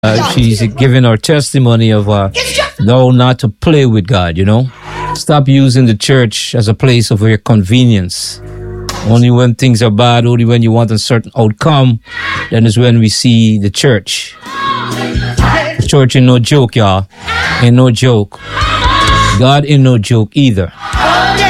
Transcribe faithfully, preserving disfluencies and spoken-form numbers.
Uh, she's giving her testimony of uh, no, not to play with God, you know. Stop using the church as a place of your convenience. Only when things are bad, only when you want a certain outcome, then is when we see the church. The church ain't no joke, y'all. Ain't no joke. God ain't no joke either.